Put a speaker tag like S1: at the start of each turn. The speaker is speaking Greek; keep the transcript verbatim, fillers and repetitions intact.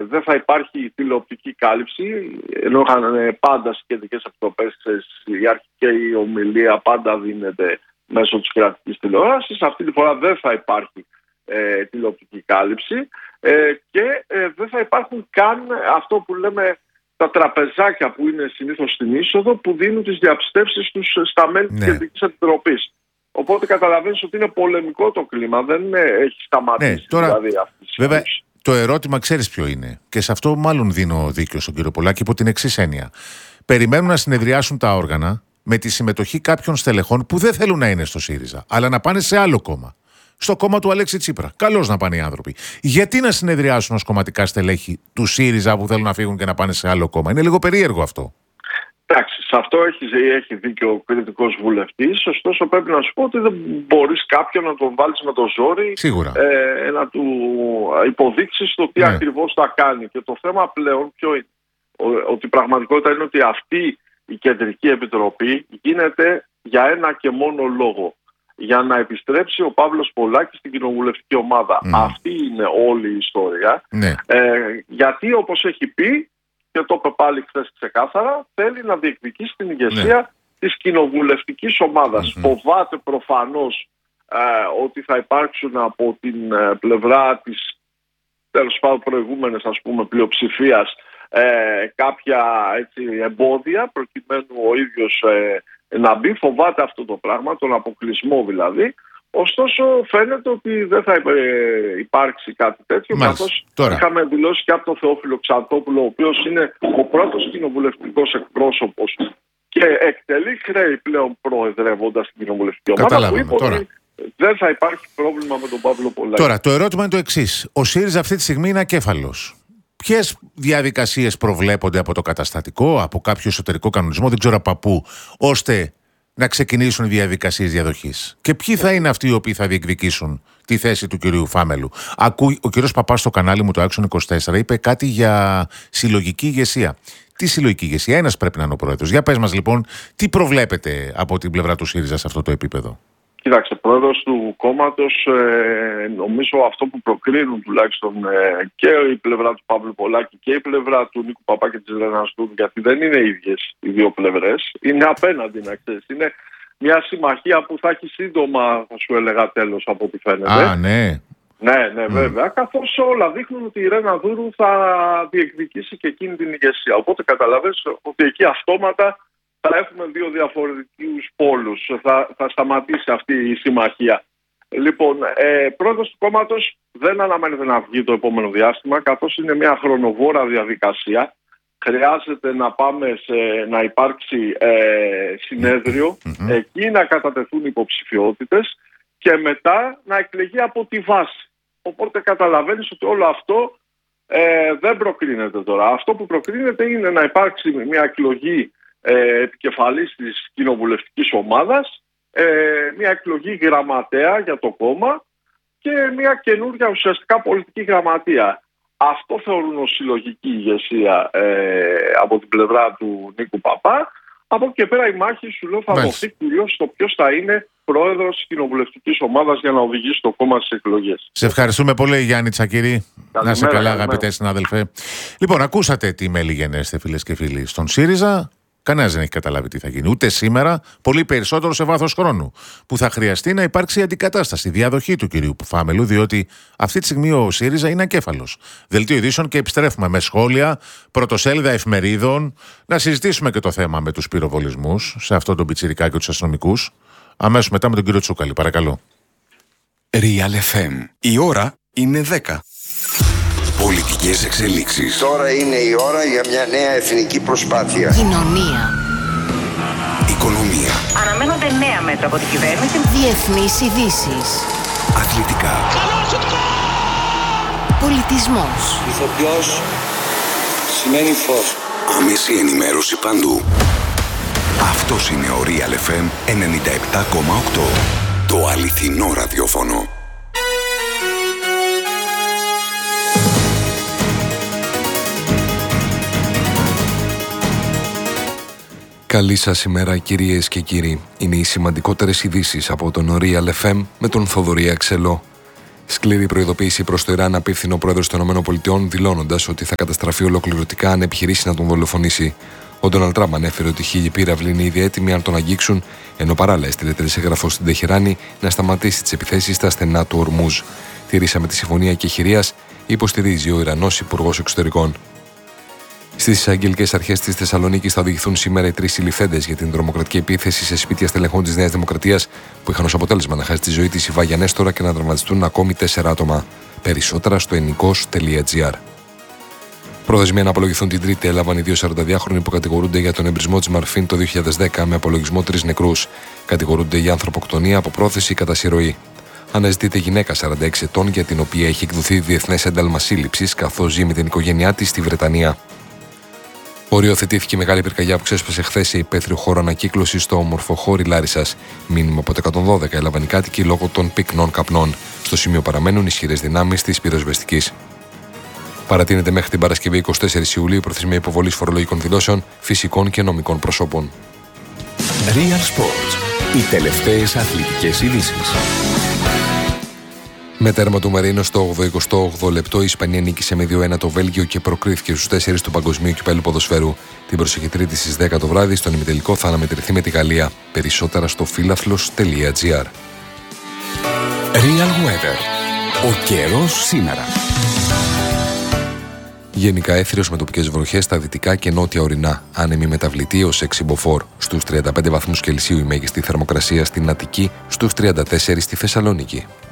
S1: δεν θα υπάρχει τηλεοπτική κάλυψη, ενώ είχαν πάντα στις κεντρικές επιτροπές η αρχική ομιλία πάντα δίνεται μέσω της κρατικής τηλεόρασης. Αυτή τη φορά δεν θα υπάρχει ε, τηλεοπτική κάλυψη ε, και ε, δεν θα υπάρχουν καν αυτό που λέμε τα τραπεζάκια που είναι συνήθως στην είσοδο, που δίνουν τις διαπιστεύσεις τους στα μέλη ναι. της κεντρικής επιτροπής. Οπότε καταλαβαίνεις ότι είναι πολεμικό το κλίμα, δεν έχει σταματήσει.
S2: Ναι, τώρα,
S1: δηλαδή αυτή τη
S2: βέβαια, το ερώτημα ξέρεις ποιο είναι, και σε αυτό μάλλον δίνω δίκιο στον κύριο Πολάκη υπό την εξής έννοια. Περιμένουν να συνεδριάσουν τα όργανα με τη συμμετοχή κάποιων στελεχών που δεν θέλουν να είναι στο ΣΥΡΙΖΑ, αλλά να πάνε σε άλλο κόμμα. Στο κόμμα του Αλέξη Τσίπρα. Καλώς να πάνε οι άνθρωποι. Γιατί να συνεδριάσουν ως κομματικά στελέχη του ΣΥΡΙΖΑ που θέλουν να φύγουν και να πάνε σε άλλο κόμμα? Είναι λίγο περίεργο αυτό.
S1: Εντάξει, σε αυτό έχει, έχει δίκιο ο κριτικός βουλευτής. Ωστόσο, πρέπει να σου πω ότι δεν μπορείς κάποιον να τον βάλεις με το ζόρι, ε, να του υποδείξεις το τι ναι. ακριβώς θα κάνει. Και το θέμα πλέον ποιο είναι? Ότι η πραγματικότητα είναι ότι αυτή η κεντρική επιτροπή γίνεται για ένα και μόνο λόγο. Για να επιστρέψει ο Παύλος Πολάκης στην κοινοβουλευτική ομάδα. Mm. Αυτή είναι όλη η ιστορία. Ναι. Ε, γιατί, όπως έχει πει, και το είπε πάλι χθες ξεκάθαρα, θέλει να διεκδικήσει την ηγεσία ναι. της κοινοβουλευτικής ομάδας. Mm-hmm. Φοβάται προφανώς ε, ότι θα υπάρξουν από την ε, πλευρά της τέλος πάντων προηγούμενες ας πούμε πλειοψηφίας ε, κάποια έτσι, εμπόδια προκειμένου ο ίδιος ε, να μπει. Φοβάται αυτό το πράγμα, τον αποκλεισμό δηλαδή. Ωστόσο φαίνεται ότι δεν θα υπάρξει κάτι τέτοιο, καθώς είχαμε δηλώσει και από τον Θεόφιλο Ξαντόπουλο, ο οποίος είναι ο πρώτος κοινοβουλευτικός εκπρόσωπος και εκτελεί χρέη πλέον προεδρεύοντας την κοινοβουλευτική ομάδα, που είπε ότι δεν θα υπάρχει πρόβλημα με τον Παύλο Πολάκη.
S2: Τώρα το ερώτημα είναι το εξής. Ο ΣΥΡΙΖΑ αυτή τη στιγμή είναι ακέφαλος. Ποιες διαδικασίες προβλέπονται από το καταστατικό, από κάποιο εσωτερικό κανονισμό, δεν ξέρω από πού, ώστε να ξεκινήσουν οι διαδικασίες διαδοχής? Και ποιοι θα είναι αυτοί οι οποίοι θα διεκδικήσουν τη θέση του κυρίου Φάμελου? Ακούει ο κύριος Παπάς στο κανάλι μου το Άξον είκοσι τέσσερα, είπε κάτι για συλλογική ηγεσία. Τι συλλογική ηγεσία? Ένας πρέπει να είναι ο πρόεδρος. Για πες μας λοιπόν, τι προβλέπετε από την πλευρά του ΣΥΡΙΖΑ σε αυτό το επίπεδο?
S1: Κοίταξε, πρόεδρος του κόμματος, ε, νομίζω αυτό που προκρίνουν τουλάχιστον ε, και η πλευρά του Παύλου Πολάκη και η πλευρά του Νίκου Παπά και της Ρένας Τούρ, γιατί δεν είναι ίδιες οι δύο πλευρές, είναι απέναντι, να ξέρεις. Είναι μια συμμαχία που θα έχει σύντομα, θα σου έλεγα, τέλος από ό,τι φαίνεται.
S2: Α, ναι.
S1: Ναι, ναι, βέβαια. Mm. Καθώς όλα δείχνουν ότι η Ρένα Δούρου θα διεκδικήσει και εκείνη την ηγεσία. Οπότε καταλαβαίνεις ότι εκεί αυτόματα θα έχουμε δύο διαφορετικούς πόλους. Θα, θα σταματήσει αυτή η συμμαχία. Λοιπόν, ε, πρόεδρος του κόμματος δεν αναμένεται να βγει το επόμενο διάστημα, καθώς είναι μια χρονοβόρα διαδικασία. Χρειάζεται να πάμε σε, να υπάρξει ε, συνέδριο, mm-hmm. εκεί να κατατεθούν υποψηφιότητες και μετά να εκλεγεί από τη βάση. Οπότε καταλαβαίνεις ότι όλο αυτό ε, δεν προκρίνεται τώρα. Αυτό που προκρίνεται είναι να υπάρξει μια εκλογή ε, επικεφαλής της κοινοβουλευτικής ομάδας, ε, μια εκλογή γραμματέα για το κόμμα και μια καινούργια ουσιαστικά πολιτική γραμματεία. Αυτό θεωρούν ως συλλογική ηγεσία ε, από την πλευρά του Νίκου Παπά. Από εκεί και πέρα η μάχη, σου λέω, θα δοθεί κυρίως στο ποιος θα είναι πρόεδρος της κοινοβουλευτικής ομάδας για να οδηγήσει το κόμμα στις εκλογές.
S2: Σε ευχαριστούμε πολύ, Γιάννη Τσακίρη. Να είσαι καλά, αγαπητέ συνάδελφε. Λοιπόν, ακούσατε τι μέλη γενέστε, φίλες και φίλοι, στον ΣΥΡΙΖΑ. Κανένας δεν έχει καταλάβει τι θα γίνει. Ούτε σήμερα, πολύ περισσότερο σε βάθος χρόνου. Που θα χρειαστεί να υπάρξει αντικατάσταση, διαδοχή του κυρίου Φάμελου, διότι αυτή τη στιγμή ο ΣΥΡΙΖΑ είναι ακέφαλος. Δελτίο ειδήσεων και επιστρέφουμε με σχόλια, πρωτοσέλιδα εφημερίδων, να συζητήσουμε και το θέμα με τους πυροβολισμούς σε αυτόν τον πιτσιρικά και τους αστυνομικούς. Αμέσως μετά με τον κύριο Τσούκαλη, παρακαλώ.
S3: Real εφ εμ. Η ώρα είναι δέκα. Πολιτικές εξελίξεις.
S4: Τώρα είναι η ώρα για μια νέα εθνική προσπάθεια.
S5: Κοινωνία.
S3: Οικονομία.
S5: Αναμένονται νέα μέτρα από την κυβέρνηση. Διεθνείς ειδήσεις.
S3: Αθλητικά.
S5: Πολιτισμός.
S4: Ηθοποιός σημαίνει φως.
S3: Άμεση ενημέρωση παντού. Αυτός είναι ο Real εφ εμ ενενήντα επτά κόμμα οκτώ. Το αληθινό ραδιόφωνο. Καλή σας ημέρα, κυρίες και κύριοι. Είναι οι σημαντικότερες ειδήσεις από τον Real εφ εμ με τον Θοδωρή Αξελό.
S6: Σκληρή προειδοποίηση προς το Ιράν απίφθινε ο πρόεδρος των ΗΠΑ, δηλώνοντας ότι θα καταστραφεί ολοκληρωτικά αν επιχειρήσει να τον δολοφονήσει. Ο Ντόναλντ Τραμπ ανέφερε ότι οι χίλιοι πύραυλοι είναι ήδη έτοιμοι αν τον αγγίξουν, ενώ παράλληλα έστειλε τελεσίγραφο στην Τεχεράνη να σταματήσει τις επιθέσεις στα στενά του Ορμούζ. Τηρήσαμε τη συμφωνία κεχηρίας, υποστηρίζει ο Ιρανός Υπουργός Εξωτερικών. Στις εισαγγελικές αρχές της Θεσσαλονίκης θα οδηγηθούν σήμερα οι τρεις συλληφθέντες για την τρομοκρατική επίθεση σε σπίτια στελεχών της Νέας Δημοκρατίας που είχαν ως αποτέλεσμα να χάσει τη ζωή της η Βάγια Νέστορα και να τραυματιστούν ακόμη τέσσερα άτομα. Περισσότερα στο ενικός τελεία τζι άρ. Προθεσμία να απολογηθούν την Τρίτη έλαβαν οι δύο σαρανταδυάχρονοι που κατηγορούνται για τον εμπρισμό της Μαρφίν το δύο χιλιάδες δέκα με απολογισμό τρεις νεκρούς. Κατηγορούνται για ανθρωποκτονία από πρόθεση κατά συρροή. Αναζητείται γυναίκα σαράντα έξι ετών για την οποία έχει εκδοθεί διεθνές ένταλμα σύλληψης καθώς ζει με την οικογένειά της στη Βρετανία. Οριοθετήθηκε η μεγάλη πυρκαγιά που ξέσπασε χθες σε υπαίθριο χώρο ανακύκλωσης στο όμορφο χώρι Λάρισσας. Μήνυμα από το εκατόν δώδεκα έλαβαν οι κάτοικοι λόγω των πυκνών καπνών. Στο σημείο παραμένουν ισχυρές δυνάμεις της πυροσβεστικής. Παρατείνεται μέχρι την Παρασκευή εικοστή τέταρτη Ιουλίου η προθεσμία υποβολής φορολογικών δηλώσεων φυσικών και νομικών προσώπων.
S3: Real Sports. Οι τελευταίες αθλητικές ειδήσεις.
S6: Με τέρμα του Μαρίνο στο ογδοηκοστό όγδοο λεπτό, η Ισπανία νίκησε με δύο ένα το Βέλγιο και προκρίθηκε στους τέσσερις του Παγκοσμίου Κυπέλλου Ποδοσφαίρου. Την προσεχή Τρίτη στις δέκα το βράδυ, στον ημιτελικό θα αναμετρηθεί με τη Γαλλία. Περισσότερα στο φίλαθλος τελεία τζι άρ.
S3: Real Weather. Ο καιρός σήμερα.
S6: Γενικά έθριος με τοπικές βροχές στα δυτικά και νότια ορεινά. Άνεμη μεταβλητή ως έξι μποφόρ. Στους τριάντα πέντε βαθμούς Κελσίου η μέγιστη θερμοκρασία στην Αττική, στους τριάντα τέσσερα στη Θεσσαλονίκη.